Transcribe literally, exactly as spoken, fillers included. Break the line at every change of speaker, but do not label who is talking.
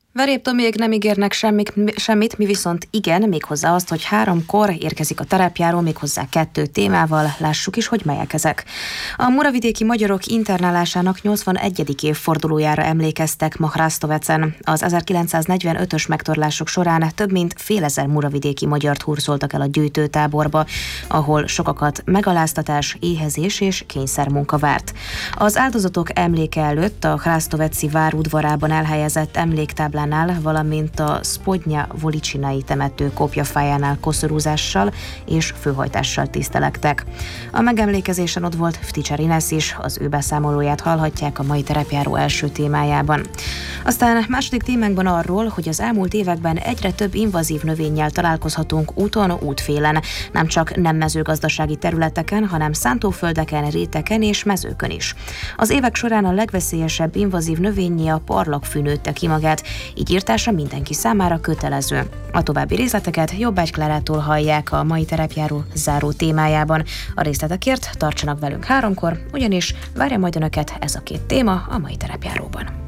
Veréb Tomiék nem ígérnek semmit, semmit, mi viszont igen, méghozzá azt, hogy háromkor érkezik a terepjáró, méghozzá kettő témával, lássuk is, hogy melyek ezek. A muravidéki magyarok internálásának nyolcvanegyedik évfordulójára emlékeztek ma Hrastovecen. Az ezerkilencszáznegyvenötös megtorlások során több mint félezer muravidéki magyart hurcoltak el a gyűjtőtáborba, ahol sokakat megaláztatás, éhezés és kényszermunka várt. Az áldozatok emléke előtt a hrastoveci vár udvarában elhelyezett emléktáblán, valamint a Spodnya Volicsinai temető kopjafájánál koszorúzással és főhajtással tisztelektek. A megemlékezésen ott volt Vticsar Ines is, az ő beszámolóját hallhatják a mai terepjáró első témájában. Aztán második témánkban arról, hogy az elmúlt években egyre több invazív növényjel találkozhatunk úton, útfélen, nem csak nem mezőgazdasági területeken, hanem szántóföldeken, réteken és mezőkön is. Az évek során a legveszélyesebb invazív növényi a parlagfű nőtte ki magát, így írtása mindenki számára kötelező. A további részleteket Jobbágy Klárától hallják a mai terepjáró záró témájában. A részletekért tartsanak velünk háromkor, ugyanis várja majd önöket ez a két téma a mai terepjáróban.